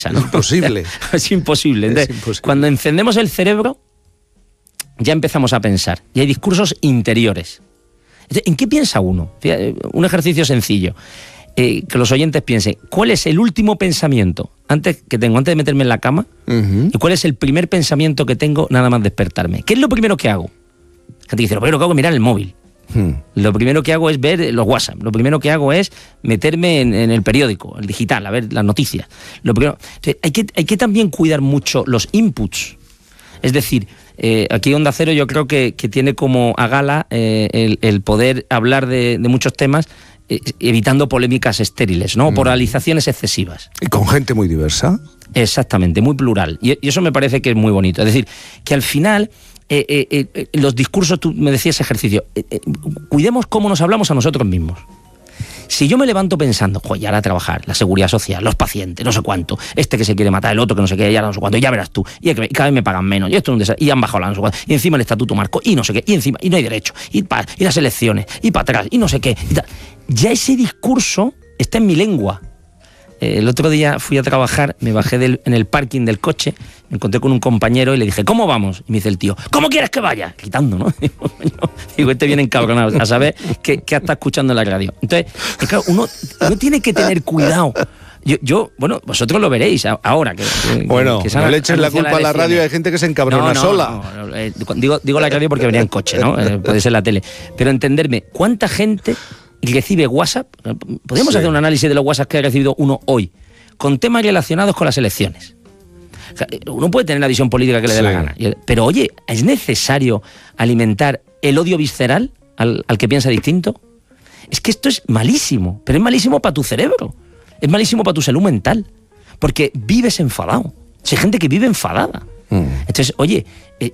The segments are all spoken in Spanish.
¿no? Imposible. Es imposible. Entonces, Es imposible. cuando encendemos el cerebro, ya empezamos a pensar. Y hay discursos interiores. Entonces, ¿en qué piensa uno? Fíjate, un ejercicio sencillo. Que los oyentes piensen, ¿cuál es el último pensamiento antes de meterme en la cama? ¿Y cuál es el primer pensamiento que tengo nada más despertarme? ¿Qué es lo primero que hago? La gente dice, lo primero que hago es mirar el móvil. Lo primero que hago es ver los WhatsApp. Lo primero que hago es meterme en el periódico, el digital, a ver las noticias. Entonces, hay que también cuidar mucho los inputs. Es decir, aquí Onda Cero yo creo que tiene como a gala el poder hablar de muchos temas evitando polémicas estériles, ¿no? Polarizaciones excesivas. Y con gente muy diversa. Exactamente, muy plural. Y eso me parece que es muy bonito. Es decir, que al final los discursos, tú me decías ese ejercicio, cuidemos cómo nos hablamos a nosotros mismos. Si yo me levanto pensando, joder, ya ahora a trabajar, la seguridad social, los pacientes, no sé cuánto, este que se quiere matar, el otro que no sé qué, ya no sé cuánto, ya verás tú, y cada vez me pagan menos, y esto es un desastre, y han bajado la no sé cuánto, y encima el estatuto marco, y no sé qué, y encima, y no hay derecho, y las elecciones, y para atrás, y no sé qué. Ya ese discurso está en mi lengua. El otro día fui a trabajar, me bajé en el parking del coche, me encontré con un compañero y le dije, ¿cómo vamos? Y me dice el tío, ¿cómo quieres que vaya? Gritando, ¿no? Digo, este viene encabronado, a saber qué está escuchando en la radio. Entonces, claro, uno tiene que tener cuidado. Bueno, vosotros lo veréis ahora. Bueno, no le eches la culpa a la radio, hay gente que se encabrona sola. No, digo la radio porque venía en coche, ¿no? Puede ser la tele. Pero entenderme, ¿cuánta gente recibe WhatsApp? Podríamos hacer un análisis de los WhatsApp que ha recibido uno hoy, con temas relacionados con las elecciones. O sea, uno puede tener la visión política que le dé la gana, pero oye, ¿es necesario alimentar el odio visceral al que piensa distinto? Es que esto es malísimo, pero es malísimo para tu cerebro, es malísimo para tu salud mental, porque vives enfadado. Si hay gente que vive enfadada. Entonces, oye,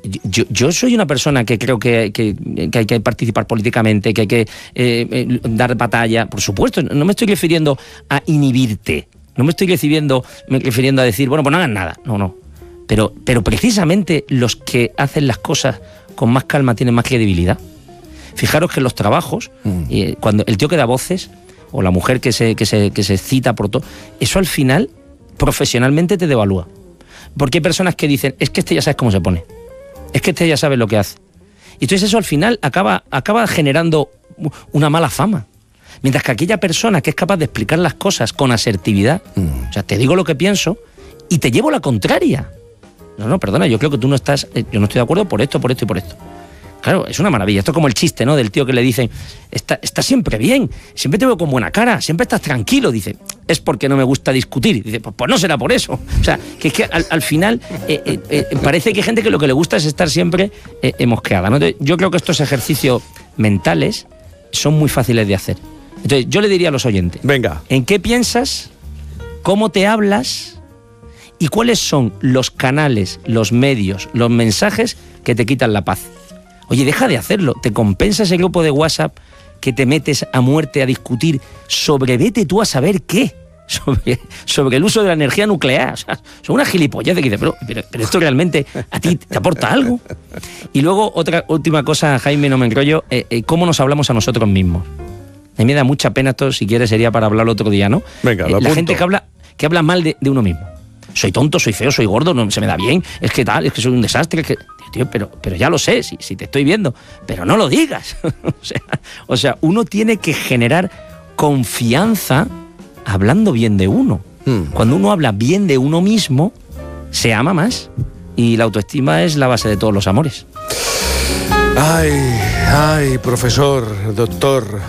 yo soy una persona que creo que hay que participar políticamente, que hay que dar batalla, por supuesto. No me estoy refiriendo a inhibirte, no me estoy refiriendo a decir, bueno, pues no hagan nada, no. Pero precisamente los que hacen las cosas con más calma tienen más credibilidad. Fijaros que en los trabajos, cuando el tío que da voces, o la mujer que se cita por todo, eso al final profesionalmente te devalúa. Porque hay personas que dicen, es que este ya sabes cómo se pone, es que este ya sabe lo que hace. Y entonces eso al final acaba generando una mala fama. Mientras que aquella persona que es capaz de explicar las cosas con asertividad, o sea, te digo lo que pienso y te llevo la contraria. No, perdona, yo creo que tú no estás, yo no estoy de acuerdo por esto y por esto. Claro, es una maravilla. Esto es como el chiste, ¿no? Del tío que le dicen, está siempre bien, siempre te veo con buena cara, siempre estás tranquilo. Dice, es porque no me gusta discutir. Dice, pues no será por eso. O sea, que es que al final parece que hay gente que lo que le gusta es estar siempre mosqueada, ¿no? Entonces, yo creo que estos ejercicios mentales son muy fáciles de hacer. Entonces, yo le diría a los oyentes, venga, ¿en qué piensas? ¿Cómo te hablas? ¿Y cuáles son los canales, los medios, los mensajes que te quitan la paz? Oye, deja de hacerlo. Te compensa ese grupo de WhatsApp que te metes a muerte a discutir sobre vete tú a saber qué. Sobre el uso de la energía nuclear. O sea, son una gilipollez que dices, pero esto realmente a ti te aporta algo. Y luego, otra última cosa, Jaime, no me enrollo, cómo nos hablamos a nosotros mismos. A mí me da mucha pena esto, si quieres sería para hablar otro día, ¿no? Venga, la gente que habla mal de uno mismo. Soy tonto, soy feo, soy gordo, no se me da bien, es que tal, es que soy un desastre, es que... Tío, pero ya lo sé, si te estoy viendo, pero no lo digas. o sea, uno tiene que generar confianza hablando bien de uno. Cuando uno habla bien de uno mismo, se ama más. Y la autoestima es la base de todos los amores. Ay, profesor, doctor.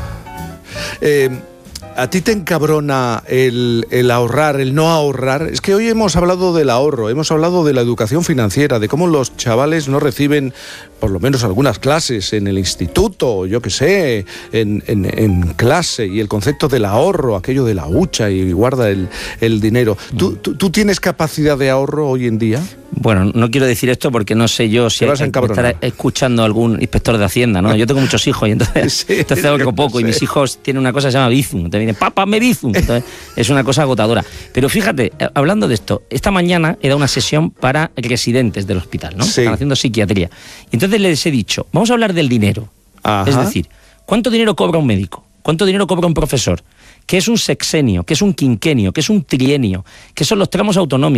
¿A ti te encabrona el ahorrar, el no ahorrar? Es que hoy hemos hablado del ahorro, hemos hablado de la educación financiera, de cómo los chavales no reciben por lo menos algunas clases en el instituto, yo qué sé, en clase, y el concepto del ahorro, aquello de la hucha y guarda el dinero. ¿Tú tienes capacidad de ahorro hoy en día? Bueno, no quiero decir esto porque no sé yo si estará escuchando algún inspector de Hacienda, ¿no? Yo tengo muchos hijos y entonces ahorro poco, y mis hijos tienen una cosa que se llama Bizum. Entonces me dicen, papá, me Bizum. Entonces es una cosa agotadora. Pero fíjate, hablando de esto, esta mañana he dado una sesión para residentes del hospital, ¿no? Sí. Están haciendo psiquiatría. Y entonces les he dicho, vamos a hablar del dinero. Ajá. Es decir, ¿cuánto dinero cobra un médico? ¿Cuánto dinero cobra un profesor? qué es un sexenio, qué es un quinquenio, qué es un trienio, qué son los tramos autonómicos.